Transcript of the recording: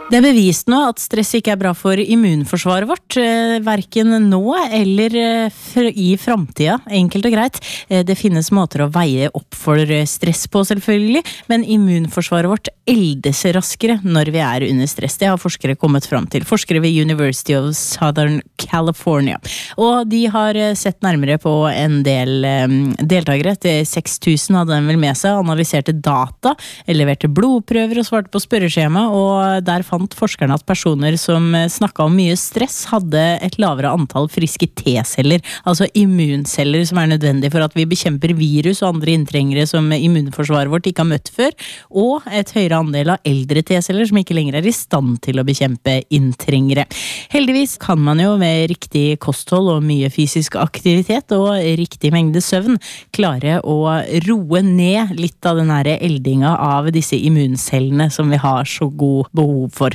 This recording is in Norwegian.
Det bevist nå at stress ikke bra for immunforsvaret vårt, hverken nå eller i framtida, enkelt og greit. Det finnes måter å veie opp for stress på selvfølgelig, men immunforsvaret vårt eldes raskere når vi under stress. Det har forskere kommet fram til. Forskere ved University of Southern California. Og de har sett nærmere på en del deltakere. 6000 hadde den vel med seg, analyserte data, leverte blodprøver og svarte på spørreskjema, og der fant forskerne at personer som snakket om mye stress hadde et lavere antall friske T-celler, altså immunceller som nødvendig for at vi bekjemper virus og andre inntrengere som immunforsvaret vårt ikke har møtt før, og et høyere andel av eldre T-celler som ikke lenger i stand til å bekjempe inntrengere. Heldigvis kan man jo med riktig kosthold og mye fysisk aktivitet og riktig mengde søvn klare å roe ned litt av den her eldinga av disse immuncellene som vi har så god behov for.